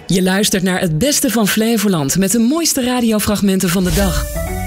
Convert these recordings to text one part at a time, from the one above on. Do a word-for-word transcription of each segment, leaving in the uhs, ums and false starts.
Je luistert naar het beste van Flevoland met de mooiste radiofragmenten van de dag.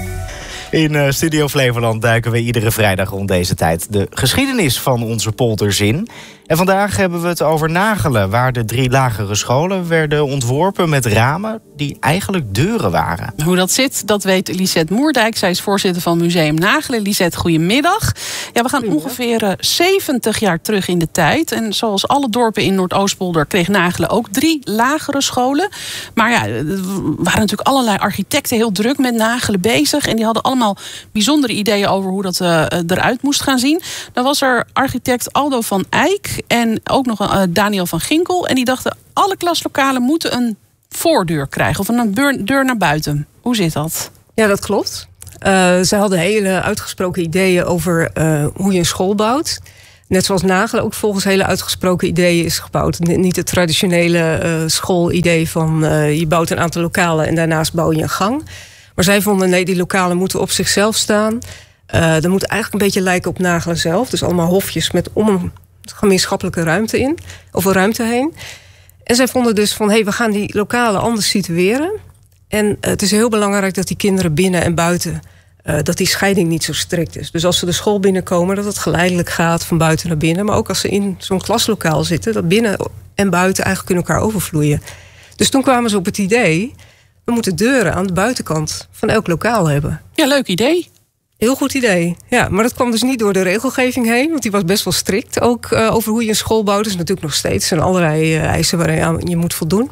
In uh, Studio Flevoland duiken we iedere vrijdag rond deze tijd de geschiedenis van onze polders in. En vandaag hebben we het over Nagelen, waar de drie lagere scholen werden ontworpen met ramen die eigenlijk deuren waren. Hoe dat zit, dat weet Lisette Moerdijk. Zij is voorzitter van Museum Nagelen. Lisette, goedemiddag. Ja, we gaan ongeveer uh, zeventig jaar terug in de tijd. En zoals alle dorpen in Noordoostpolder kreeg Nagelen ook drie lagere scholen. Maar ja, er waren natuurlijk allerlei architecten heel druk met Nagelen bezig. En die hadden allemaal bijzondere ideeën over hoe dat uh, eruit moest gaan zien. Dan was er architect Aldo van Eyck en ook nog uh, Daniel van Ginkel. En die dachten, alle klaslokalen moeten een voordeur krijgen. Of een deur, deur naar buiten. Hoe zit dat? Ja, dat klopt. Uh, ze hadden hele uitgesproken ideeën over uh, hoe je een school bouwt. Net zoals Nagelen ook volgens hele uitgesproken ideeën is gebouwd. Niet het traditionele uh, schoolidee van uh, je bouwt een aantal lokalen en daarnaast bouw je een gang. Maar zij vonden, nee, die lokalen moeten op zichzelf staan. Uh, dat moet eigenlijk een beetje lijken op Nagelen zelf. Dus allemaal hofjes met om een gemeenschappelijke ruimte in. Over ruimte heen. En zij vonden dus van, hé, hey, we gaan die lokalen anders situeren. En uh, het is heel belangrijk dat die kinderen binnen en buiten, Uh, dat die scheiding niet zo strikt is. Dus als ze de school binnenkomen, dat het geleidelijk gaat van buiten naar binnen. Maar ook als ze in zo'n klaslokaal zitten, dat binnen en buiten eigenlijk in elkaar overvloeien. Dus toen kwamen ze op het idee, we moeten deuren aan de buitenkant van elk lokaal hebben. Ja, leuk idee. Heel goed idee. Ja, maar dat kwam dus niet door de regelgeving heen, want die was best wel strikt. Ook uh, over hoe je een school bouwt. Dat is natuurlijk nog steeds en allerlei uh, eisen waar je, aan, je moet voldoen.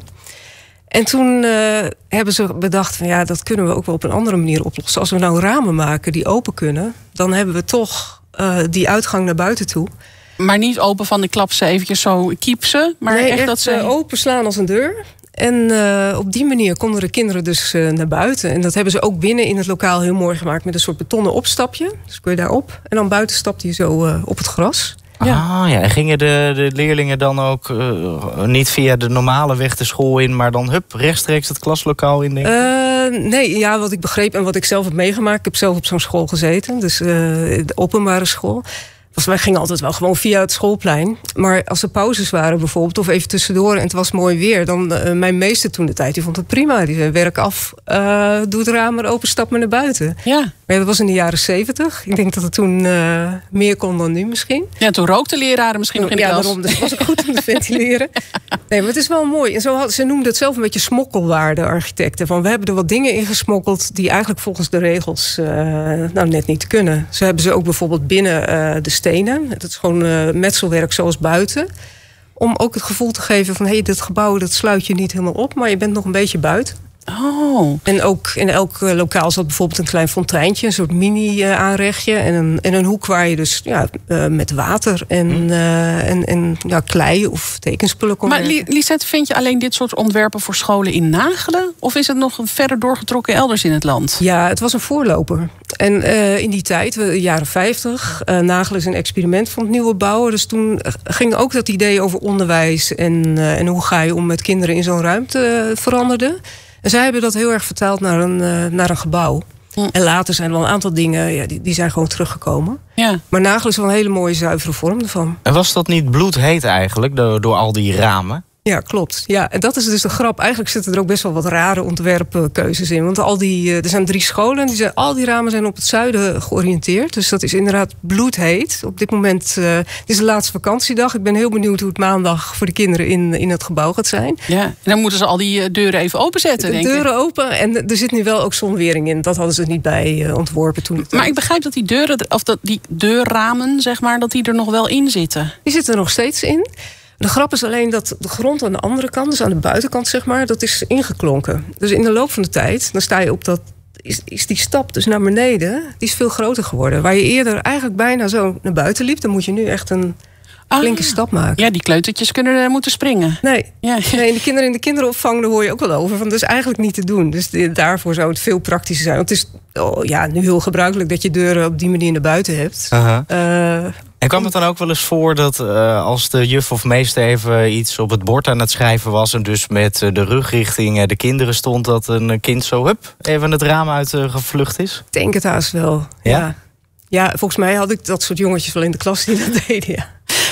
En toen uh, hebben ze bedacht van ja, dat kunnen we ook wel op een andere manier oplossen. Als we nou ramen maken die open kunnen, dan hebben we toch uh, die uitgang naar buiten toe. Maar niet open van de klap ze eventjes zo kiepsen, maar nee, echt, echt dat ze open slaan als een deur. En uh, op die manier konden de kinderen dus uh, naar buiten. En dat hebben ze ook binnen in het lokaal heel mooi gemaakt met een soort betonnen opstapje. Dus kun je daarop. En dan buiten stapte je zo uh, op het gras. Ja. Ah, ja. En gingen de, de leerlingen dan ook uh, niet via de normale weg de school in, maar dan hup, rechtstreeks het klaslokaal in? Denk ik? Uh, nee, ja, wat ik begreep en wat ik zelf heb meegemaakt. Ik heb zelf op zo'n school gezeten, dus uh, de openbare school. Dus wij gingen altijd wel gewoon via het schoolplein. Maar als er pauzes waren bijvoorbeeld, of even tussendoor en het was mooi weer, dan uh, mijn meester toen de tijd, die vond het prima. Die zei, werk af, uh, doe het raam maar open, stap maar naar buiten. Ja. Maar ja, dat was in de jaren zeventig. Ik denk dat het toen uh, meer kon dan nu misschien. Ja, toen rookten leraren misschien nog in de ja, klas. Ja, daarom. Dus was ook goed om te ventileren. Nee, maar het is wel mooi. En zo had, ze noemden het zelf een beetje smokkelwaarde, architecten. Van, we hebben er wat dingen in gesmokkeld die eigenlijk volgens de regels uh, nou net niet kunnen. Zo hebben ze ook bijvoorbeeld binnen uh, de stenen. Dat is gewoon uh, metselwerk zoals buiten. Om ook het gevoel te geven van, hé, hey, dit gebouw dat sluit je niet helemaal op, maar je bent nog een beetje buiten. Oh. En ook in elk uh, lokaal zat bijvoorbeeld een klein fonteintje, een soort mini-aanrechtje. Uh, en, een, en een hoek waar je dus ja, uh, met water en, mm. uh, en, en ja, klei of tekenspullen kon Maar werken. Lisette, vind je alleen dit soort ontwerpen voor scholen in Nagelen? Of is het nog verder doorgetrokken elders in het land? Ja, het was een voorloper. En uh, in die tijd, de jaren vijftig, uh, Nagelen is een experiment van het nieuwe bouwen. Dus toen ging ook dat idee over onderwijs en, uh, en hoe ga je om met kinderen in zo'n ruimte uh, veranderde. En zij hebben dat heel erg vertaald naar een, uh, naar een gebouw. Hm. En later zijn er wel een aantal dingen, ja, die, die zijn gewoon teruggekomen. Ja. Maar Nagelen is wel een hele mooie, zuivere vorm ervan. En was dat niet bloedheet eigenlijk, door, door al die ramen? Ja, klopt. Ja, en dat is dus de grap. Eigenlijk zitten er ook best wel wat rare ontwerpkeuzes in. Want al die, er zijn drie scholen. Die zijn, al die ramen zijn op het zuiden georiënteerd. Dus dat is inderdaad bloedheet. Op dit moment, uh, het is de laatste vakantiedag. Ik ben heel benieuwd hoe het maandag voor de kinderen in, in het gebouw gaat zijn. Ja, en dan moeten ze al die deuren even openzetten, de denk ik. De deuren open en er zit nu wel ook zonwering in. Dat hadden ze niet bij uh, ontworpen toen. Maar ik begrijp dat die deuren, of dat die deurramen, zeg maar, dat die er nog wel in zitten. Die zitten er nog steeds in. De grap is alleen dat de grond aan de andere kant, dus aan de buitenkant zeg maar, dat is ingeklonken. Dus in de loop van de tijd, dan sta je op dat, is, is die stap dus naar beneden, die is veel groter geworden. Waar je eerder eigenlijk bijna zo naar buiten liep, dan moet je nu echt een flinke ah, stap maken. Ja, die kleutertjes kunnen er moeten springen. Nee, ja. nee, en de kinderen in de kinderopvang, daar hoor je ook wel over. Van, dat is eigenlijk niet te doen. Dus de, daarvoor zou het veel praktischer zijn. Want het is oh, ja, nu heel gebruikelijk dat je deuren op die manier naar buiten hebt. Uh-huh. Uh, En kwam het dan ook wel eens voor dat uh, als de juf of meester even iets op het bord aan het schrijven was en dus met uh, de rug richting uh, de kinderen stond, dat een kind zo hup even het raam uit uh, gevlucht is? Ik denk het haast wel, ja. ja. Ja, volgens mij had ik dat soort jongetjes wel in de klas die dat deden, ja.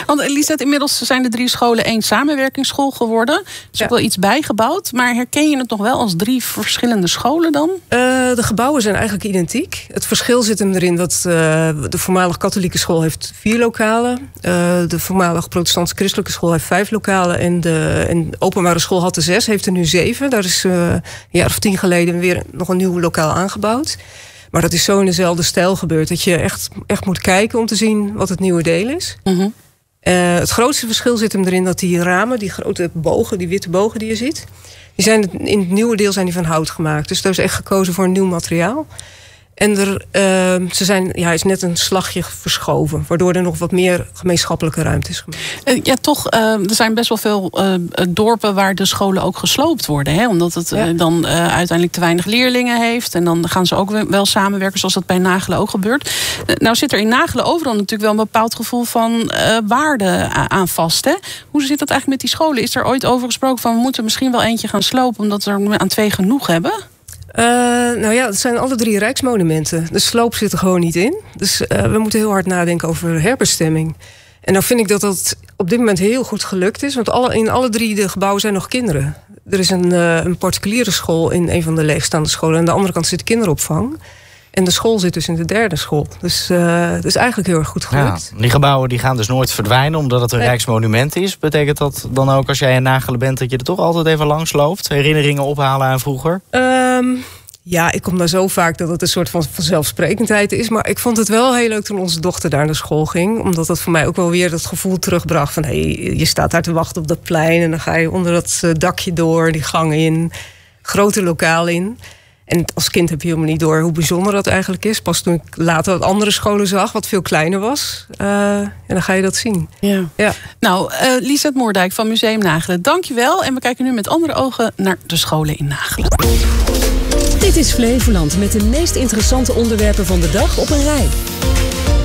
Want Lisette, inmiddels zijn de drie scholen één samenwerkingsschool geworden. Er is ja. ook wel iets bijgebouwd. Maar herken je het nog wel als drie verschillende scholen dan? Uh, de gebouwen zijn eigenlijk identiek. Het verschil zit hem erin dat uh, de voormalig katholieke school heeft vier lokalen. Uh, de voormalig protestantse christelijke school heeft vijf lokalen. En de, en de openbare school had er zes, heeft er nu zeven. Daar is uh, een jaar of tien geleden weer nog een nieuw lokaal aangebouwd. Maar dat is zo in dezelfde stijl gebeurd. Dat je echt, echt moet kijken om te zien wat het nieuwe deel is. Mm-hmm. Uh, het grootste verschil zit hem erin dat die ramen, die grote bogen, die witte bogen die je ziet, die zijn in het nieuwe deel zijn die van hout gemaakt. Dus daar is echt gekozen voor een nieuw materiaal. En er, uh, ze zijn, ja, hij is net een slagje verschoven, waardoor er nog wat meer gemeenschappelijke ruimte is gemaakt. Uh, ja, toch, uh, er zijn best wel veel uh, dorpen waar de scholen ook gesloopt worden. Hè? Omdat het ja. uh, dan uh, uiteindelijk te weinig leerlingen heeft. En dan gaan ze ook wel samenwerken, zoals dat bij Nagelen ook gebeurt. Uh, nou zit er in Nagelen overal natuurlijk wel een bepaald gevoel van uh, waarde aan vast. Hè? Hoe zit dat eigenlijk met die scholen? Is er ooit over gesproken van, we moeten misschien wel eentje gaan slopen, omdat we er aan twee genoeg hebben? Uh, nou ja, het zijn alle drie rijksmonumenten. De sloop zit er gewoon niet in. Dus uh, we moeten heel hard nadenken over herbestemming. En nou vind ik dat dat op dit moment heel goed gelukt is. Want alle, in alle drie de gebouwen zijn nog kinderen. Er is een, uh, een particuliere school in een van de leegstaande scholen. En aan de andere kant zit kinderopvang. En de school zit dus in de derde school. Dus uh, dat is eigenlijk heel erg goed gelukt. Ja, die gebouwen die gaan dus nooit verdwijnen omdat het een nee. rijksmonument is. Betekent dat dan ook als jij in Nagelen bent dat je er toch altijd even langs loopt? Herinneringen ophalen aan vroeger? Um, ja, ik kom daar zo vaak dat het een soort van vanzelfsprekendheid is. Maar ik vond het wel heel leuk toen onze dochter daar naar school ging. Omdat dat voor mij ook wel weer dat gevoel terugbracht van, hey, je staat daar te wachten op dat plein. En dan ga je onder dat dakje door, die gang in. Grote lokaal in. En als kind heb je helemaal niet door hoe bijzonder dat eigenlijk is. Pas toen ik later wat andere scholen zag, wat veel kleiner was. Uh, en dan ga je dat zien. Ja. Ja. Nou, uh, Lisette Moerdijk van Museum Nagelen, dankjewel. En we kijken nu met andere ogen naar de scholen in Nagelen. Dit is Flevoland met de meest interessante onderwerpen van de dag op een rij.